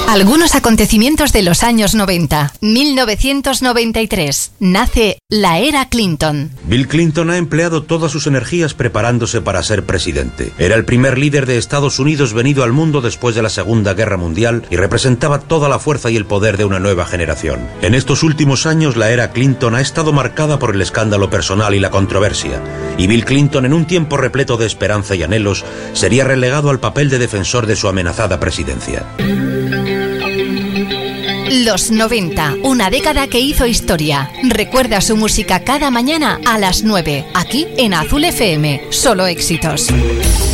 Algunos acontecimientos de los años 90. 1993. Nace la era Clinton. Bill Clinton ha empleado todas sus energías preparándose para ser presidente. Era el primer líder de Estados Unidos venido al mundo después de la Segunda Guerra Mundial y representaba toda la fuerza y el poder de una nueva generación. En estos últimos años, la era Clinton ha estado marcada por el escándalo personal y la controversia. Y Bill Clinton, en un tiempo repleto de esperanza y anhelos, sería relegado al papel de defensor de su amenazada presidencia. Los 90, una década que hizo historia. Recuerda su música cada mañana a las 9, aquí en Azul FM. Solo éxitos.